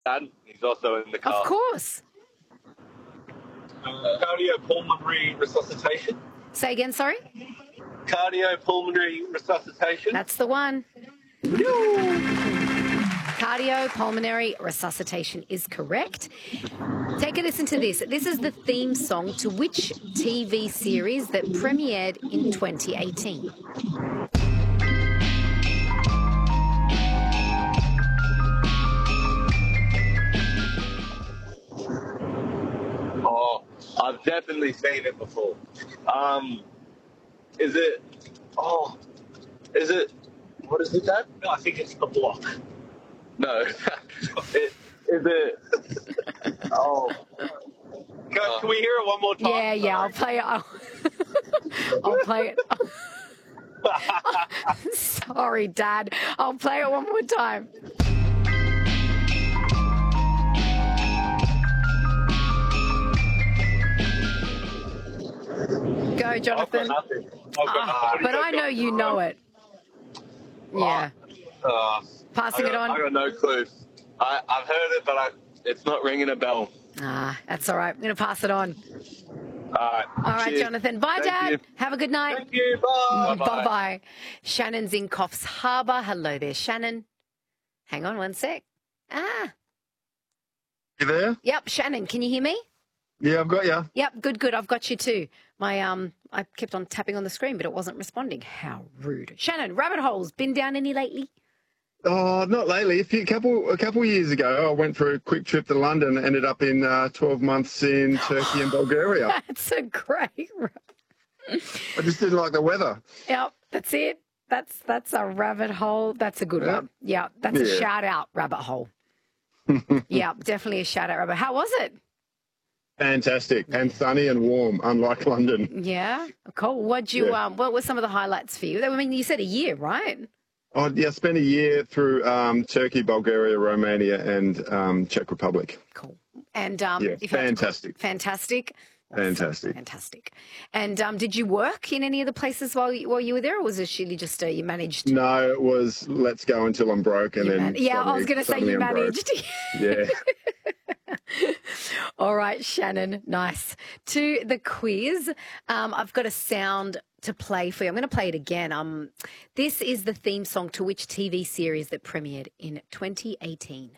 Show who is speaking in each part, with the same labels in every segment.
Speaker 1: Dad, he's also in the car.
Speaker 2: Of course.
Speaker 1: Cardiopulmonary resuscitation.
Speaker 2: Say again, sorry?
Speaker 1: Cardiopulmonary resuscitation.
Speaker 2: That's the one. Cardiopulmonary resuscitation is correct. Take a listen to this. This is the theme song to which TV series that premiered in 2018?
Speaker 1: Oh, I've definitely seen it before. Is it? Oh, is it? What is it, Dad?
Speaker 3: No, I think it's The Block.
Speaker 1: No. Is it? Oh.
Speaker 3: Can we hear it one more time?
Speaker 2: Yeah, I'll play it. I'll play it. Sorry, Dad. I'll play it one more time. Go, Jonathan. But I know you know it. Yeah. Passing it on.
Speaker 1: I got no clue. I've heard it, but it's not ringing a bell.
Speaker 2: That's all right. I'm going to pass it on.
Speaker 1: All right.
Speaker 2: Cheers. Jonathan. Bye,
Speaker 1: Thank
Speaker 2: Dad.
Speaker 1: you.
Speaker 2: Have a good night.
Speaker 1: Thank you. Bye.
Speaker 2: Bye-bye. Shannon's in Coffs Harbour. Hello there, Shannon. Hang on one sec.
Speaker 4: You there?
Speaker 2: Yep, Shannon, can you hear me?
Speaker 4: Yeah, I've got you.
Speaker 2: Yep, good. I've got you too. I kept on tapping on the screen, but it wasn't responding. How rude. Shannon, rabbit holes. Been down any lately?
Speaker 4: Oh, not lately. A couple years ago, I went for a quick trip to London. Ended up in 12 months in Turkey and Bulgaria.
Speaker 2: That's a great.
Speaker 4: I just didn't like the weather.
Speaker 2: Yep, that's it. That's a rabbit hole. That's a good one. Yeah, that's a shout out rabbit hole. Yeah, definitely a shout out rabbit. How was it?
Speaker 4: Fantastic and sunny and warm, unlike London.
Speaker 2: Yeah, cool. What were some of the highlights for you? I mean, you said a year, right?
Speaker 4: Oh, yeah, I spent a year through Turkey, Bulgaria, Romania, and Czech Republic.
Speaker 2: Cool. And
Speaker 4: fantastic.
Speaker 2: Fantastic.
Speaker 4: Fantastic.
Speaker 2: Fantastic. And did you work in any of the places while you were there, or was it really just you managed?
Speaker 4: No, it was let's go until I'm broke, and then
Speaker 2: I was going to say you managed.
Speaker 4: Yeah.
Speaker 2: All right, Shannon. Nice. To the quiz. I've got a sound to play for you. I'm going to play it again. This is the theme song to which TV series that premiered in 2018?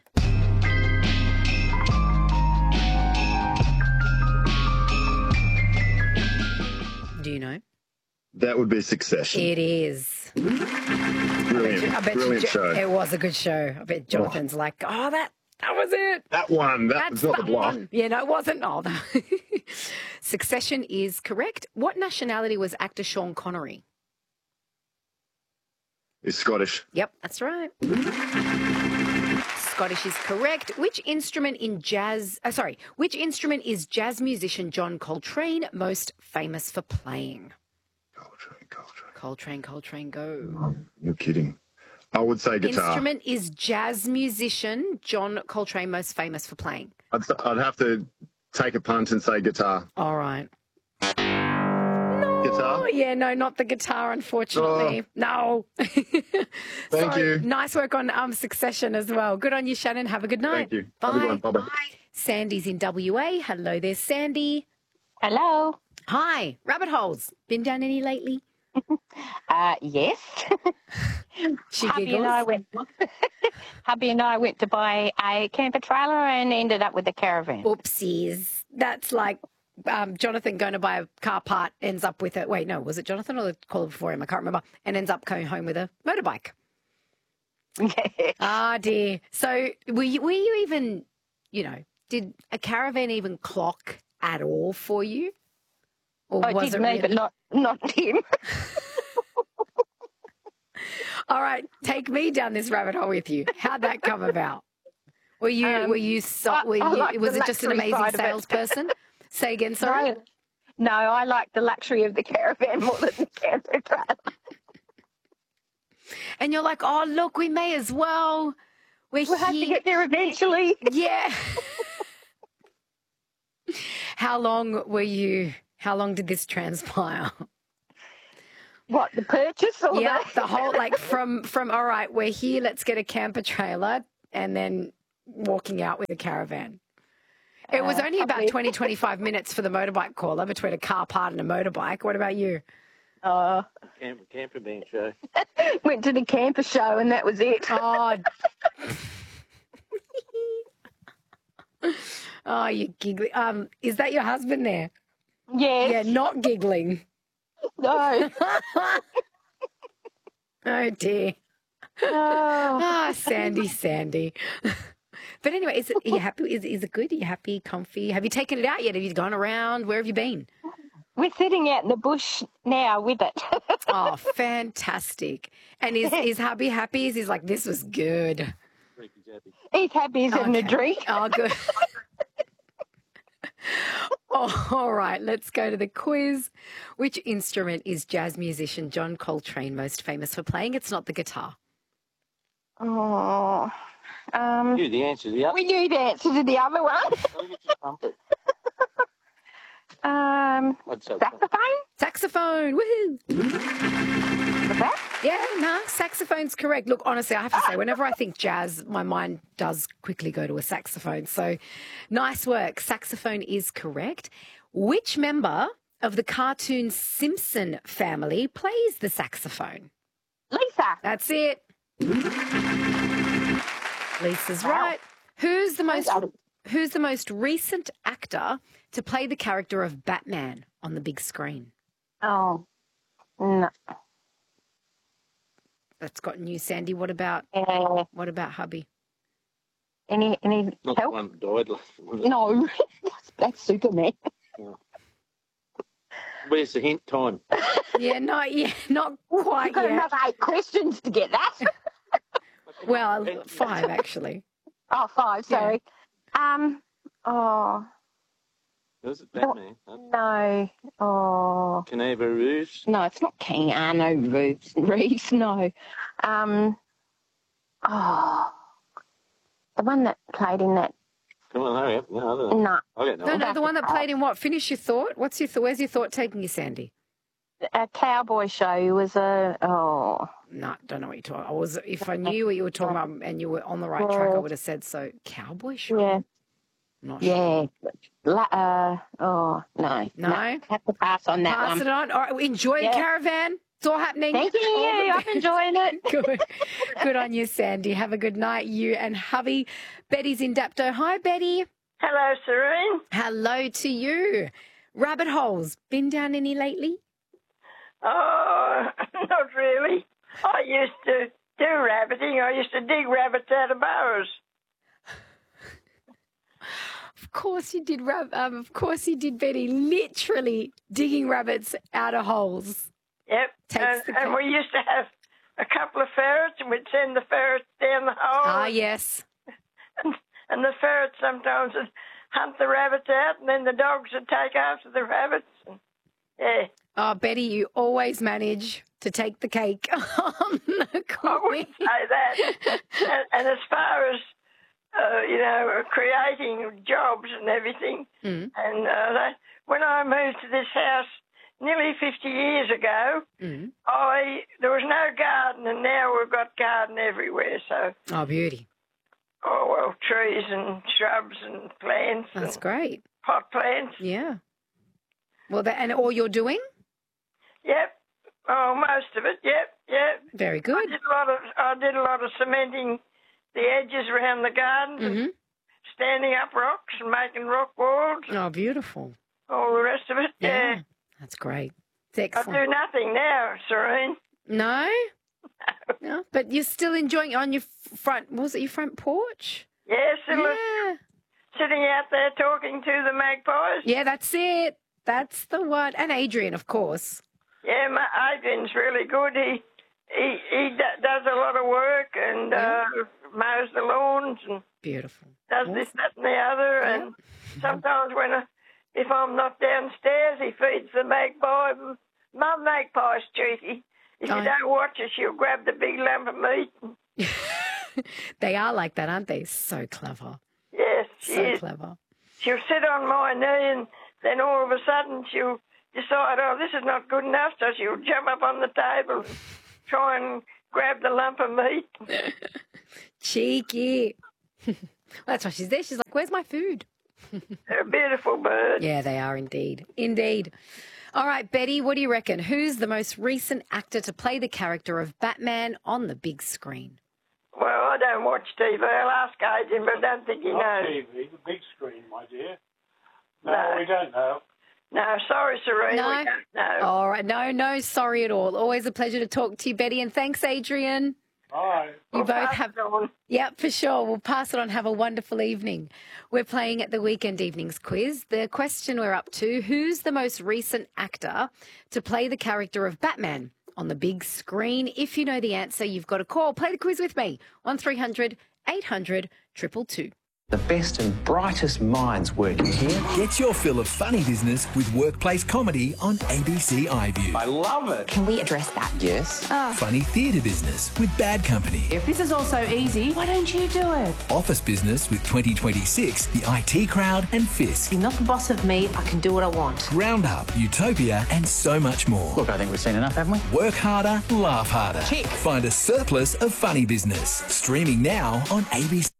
Speaker 2: Do you know?
Speaker 4: That would be Succession.
Speaker 2: It is.
Speaker 4: Brilliant show.
Speaker 2: It was a good show. I bet Jonathan's like, that was it.
Speaker 4: That one. That's not The Block.
Speaker 2: Yeah, no, it wasn't. Oh, no. Succession is correct. What nationality was actor Sean Connery?
Speaker 4: He's Scottish.
Speaker 2: Yep, that's right. Scottish is correct. Which instrument is jazz musician John Coltrane most famous for playing? Coltrane, go.
Speaker 4: You're kidding. I would say guitar.
Speaker 2: Instrument is jazz musician John Coltrane most famous for playing?
Speaker 4: I'd have to take a punt and say guitar.
Speaker 2: All right.
Speaker 4: Guitar?
Speaker 2: Yeah, no, not the guitar, unfortunately. No.
Speaker 4: Thank you.
Speaker 2: Nice work on Succession as well. Good on you, Shannon. Have a good night.
Speaker 4: Thank you.
Speaker 2: Bye.
Speaker 4: Bye-bye.
Speaker 2: Sandy's in WA. Hello there, Sandy.
Speaker 5: Hello.
Speaker 2: Hi. Rabbit holes. Been down any lately?
Speaker 5: Yes.
Speaker 2: She
Speaker 5: Hubby
Speaker 2: giggles.
Speaker 5: and I went to buy a camper trailer and ended up with a caravan.
Speaker 2: Oopsies. That's like Jonathan going to buy a car part, ends up with it. Wait, no, was it Jonathan or the caller before him? I can't remember. And ends up going home with a motorbike. Ah, dear. So were you even, did a caravan even clock at all for you? Or was
Speaker 5: did
Speaker 2: it
Speaker 5: me, but not him.
Speaker 2: All right, take me down this rabbit hole with you. How'd that come about? Was it just an amazing salesperson? Say again, sorry?
Speaker 5: No, I like the luxury of the caravan more than the camper trailer.
Speaker 2: And you're like, oh, look, we may as well.
Speaker 5: We'll have to get there eventually.
Speaker 2: Yeah. How long did this transpire?
Speaker 5: What, the purchase? Or
Speaker 2: yeah, the whole, from all right, we're here, let's get a camper trailer, and then walking out with a caravan. It was only about 20, 25 minutes for the motorbike caller between a car part and a motorbike. What about you?
Speaker 3: Camper van show.
Speaker 5: Went to the camper show and that was it.
Speaker 2: Oh, oh, you giggling. Is that your husband there?
Speaker 5: Yes.
Speaker 2: Yeah, not giggling.
Speaker 5: No.
Speaker 2: Oh, dear.
Speaker 5: Oh.
Speaker 2: Ah, Sandy. But anyway, are you happy? Is it good? Are you happy, comfy? Have you taken it out yet? Have you gone around? Where have you been?
Speaker 5: We're sitting out in the bush now with it.
Speaker 2: Oh, fantastic. And is hubby happy? He's like, this was good.
Speaker 5: He's happy he's having a drink.
Speaker 2: Oh, good. Oh, all right, let's go to the quiz. Which instrument is jazz musician John Coltrane most famous for playing? It's not the guitar.
Speaker 5: Oh.
Speaker 3: You the answer to the other.
Speaker 5: We knew the answer to the other one. Saxophone?
Speaker 2: Saxophone. Woohoo.
Speaker 5: Was that?
Speaker 2: Yeah, no, saxophone's correct. Look, honestly, I have to say, whenever I think jazz, my mind does quickly go to a saxophone. So nice work. Saxophone is correct. Which member of the cartoon Simpson family plays the saxophone?
Speaker 5: Lisa.
Speaker 2: That's it. Lisa's right. Who's the most recent actor to play the character of Batman on the big screen?
Speaker 5: Oh. No.
Speaker 2: That's gotten you, Sandy. What about hubby?
Speaker 5: Any
Speaker 3: Not the
Speaker 5: help?
Speaker 3: one that died last one.
Speaker 5: No. That's Superman.
Speaker 3: Where's the hint time?
Speaker 2: Yeah, not quite
Speaker 5: You've got
Speaker 2: yet.
Speaker 5: another 8 questions to get that.
Speaker 2: Well, 5 actually.
Speaker 5: Oh, 5, sorry. Oh,
Speaker 3: Was it Batman?
Speaker 5: no. Oh.
Speaker 3: Caneva Reeves?
Speaker 5: No, it's not Keanu Reeves, no. The one that played in that.
Speaker 3: Come on, hurry up. No, I don't know.
Speaker 5: No.
Speaker 3: I don't know.
Speaker 2: No, the one that played in what? Finish your thought. What's your thought? Where's your thought taking you, Sandy?
Speaker 5: A cowboy show was a. Oh.
Speaker 2: No, don't know what you're talking about. If I knew what you were talking about and you were on the right track, I would have said so. Cowboy show?
Speaker 5: Yeah.
Speaker 2: Not sure.
Speaker 5: Yeah. No.
Speaker 2: No?
Speaker 5: Have to pass on that
Speaker 2: Pass
Speaker 5: one.
Speaker 2: it on. All right, enjoy the caravan. It's all happening.
Speaker 5: Thank you. I'm enjoying it.
Speaker 2: Good. Good on you, Sandy. Have a good night, you and hubby. Betty's in Dapto. Hi, Betty.
Speaker 6: Hello, Serene.
Speaker 2: Hello to you. Rabbit holes. Been down any lately?
Speaker 6: Oh, not really. I used to do rabbiting. I used to dig rabbits out of burrows.
Speaker 2: Of course you did, of course you did, Betty. Literally digging rabbits out of holes.
Speaker 6: Yep. And we used to have a couple of ferrets, and we'd send the ferrets down the hole.
Speaker 2: Ah, yes.
Speaker 6: And the ferrets sometimes would hunt the rabbits out, and then the dogs would take after the rabbits. Yeah.
Speaker 2: Oh, Betty, you always manage to take the cake on the
Speaker 6: I wouldn't say that. and as far as, creating jobs and everything, and when I moved to this house nearly 50 years ago, there was no garden, and now we've got garden everywhere. So.
Speaker 2: Oh, beauty.
Speaker 6: Oh, well, trees and shrubs and plants.
Speaker 2: That's
Speaker 6: and
Speaker 2: great.
Speaker 6: Pot plants.
Speaker 2: Yeah. Well, and all you're doing?
Speaker 6: Yep. Oh, most of it. Yep.
Speaker 2: Very good.
Speaker 6: I did a lot of cementing the edges around the garden, standing up rocks and making rock walls.
Speaker 2: Oh, beautiful.
Speaker 6: All the rest of it. Yeah.
Speaker 2: That's great. It's excellent.
Speaker 6: I do nothing now, Serene.
Speaker 2: No? No. But you're still enjoying it on your front, was it your front porch?
Speaker 6: Yes,
Speaker 2: Yeah.
Speaker 6: sitting out there talking to the magpies.
Speaker 2: Yeah, that's it. That's the one. And Adrian, of course.
Speaker 6: Yeah, Adrian's really good. He does a lot of work and mows the lawns and
Speaker 2: beautiful.
Speaker 6: Does this, that, and the other. And sometimes if I'm not downstairs, he feeds the magpie. Mum magpie's cheeky. If you don't watch her, she'll grab the big lump of meat.
Speaker 2: They are like that, aren't they? So clever.
Speaker 6: Yes, she is.
Speaker 2: Clever.
Speaker 6: She'll sit on my knee and then all of a sudden she'll decide, oh, this is not good enough, so she'll jump up on the table and try and grab the lump of meat.
Speaker 2: Cheeky. That's why she's there. She's like, where's my food?
Speaker 6: They're a beautiful bird.
Speaker 2: Yeah, they are indeed. Indeed. All right, Betty, what do you reckon? Who's the most recent actor to play the character of Batman on the big screen?
Speaker 6: Well, I don't watch TV. I'll ask Adrian, but I don't think he
Speaker 7: Not
Speaker 6: knows.
Speaker 7: TV, the big screen, my dear. No,
Speaker 6: No.
Speaker 7: we don't know.
Speaker 6: No, sorry, Serene,
Speaker 2: No?
Speaker 6: we don't know.
Speaker 2: All right. No, sorry at all. Always a pleasure to talk to you, Betty. And thanks, Adrian.
Speaker 7: Bye.
Speaker 2: You both
Speaker 6: Pass
Speaker 2: have...
Speaker 6: it on.
Speaker 2: Yep, for sure. We'll pass it on. Have a wonderful evening. We're playing at the Weekend Evenings quiz. The question we're up to, who's the most recent actor to play the character of Batman on the big screen? If you know the answer, you've got to call. Play the quiz with me. 1300 800 222.
Speaker 8: The best and brightest minds working here.
Speaker 9: Get your fill of funny business with workplace comedy on ABC iView.
Speaker 8: I love it.
Speaker 10: Can we address that?
Speaker 8: Yes.
Speaker 9: Funny theatre business with Bad Company.
Speaker 10: If this is all so easy, why don't you do it?
Speaker 9: Office business with 2026, the IT Crowd and Fisk.
Speaker 10: You're not the boss of me. I can do what I want.
Speaker 9: Roundup, Utopia and so much more.
Speaker 8: Look, I think we've seen enough, haven't we?
Speaker 9: Work harder, laugh harder.
Speaker 10: Tick.
Speaker 9: Find a surplus of funny business. Streaming now on ABC.